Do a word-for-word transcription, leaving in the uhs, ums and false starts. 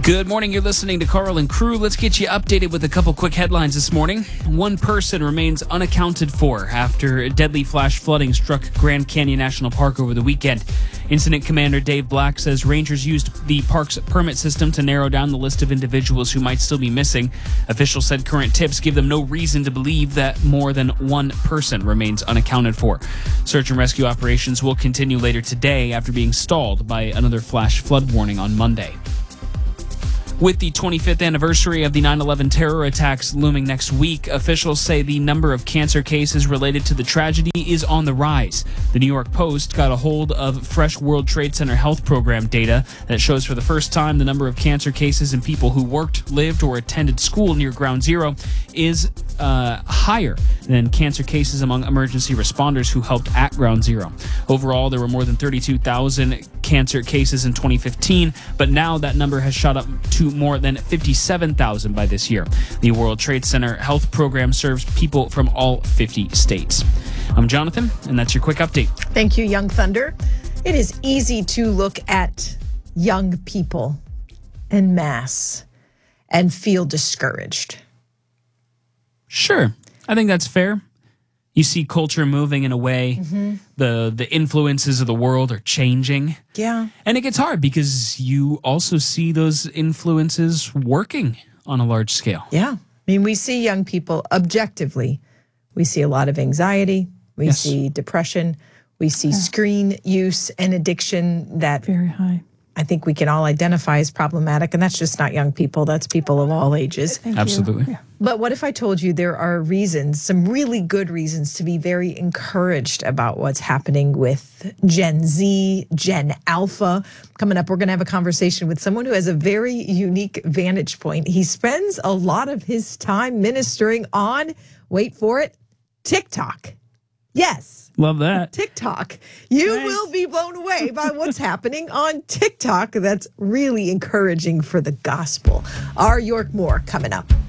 Good morning. You're listening to Carl and Crew. Let's get you updated with a couple quick headlines this morning. One person remains unaccounted for after deadly flash flooding struck Grand Canyon National Park over the weekend. Incident Commander Dave Black says rangers used the park's permit system to narrow down the list of individuals who might still be missing. Officials said current tips give them no reason to believe that more than one person remains unaccounted for. Search and rescue operations will continue later today after being stalled by another flash flood warning on Monday. With the twenty-fifth anniversary of the nine eleven terror attacks looming next week, officials say the number of cancer cases related to the tragedy is on the rise. The New York Post got a hold of fresh World Trade Center Health Program data that shows for the first time the number of cancer cases in people who worked, lived, or attended school near Ground Zero is uh, higher than cancer cases among emergency responders who helped at Ground Zero. Overall, there were more than thirty-two thousand cancer cases in twenty fifteen, but now that number has shot up to more than fifty-seven thousand by this year. The World Trade Center Health Program serves people from all fifty states. I'm Jonathan, and that's your quick update. Thank you, Young Thunder. It is easy to look at young people en masse and feel discouraged. Sure. I think that's fair. You see culture moving in a way, mm-hmm. the the influences of the world are changing. Yeah. And it gets hard because you also see those influences working on a large scale. Yeah. I mean, we see young people objectively. We see a lot of anxiety. We Yes. see depression. We see yeah. screen use and addiction that very high. I think we can all identify as problematic. And that's just not young people. That's people of all ages. Thank Absolutely. Yeah. But what if I told you there are reasons, some really good reasons to be very encouraged about what's happening with Gen Z, Gen Alpha? Coming up, we're going to have a conversation with someone who has a very unique vantage point. He spends a lot of his time ministering on, wait for it, TikTok. Yes. Love that. TikTok. You Nice. will be blown away by what's happening on TikTok. That's really encouraging for the gospel. Our York Moore coming up.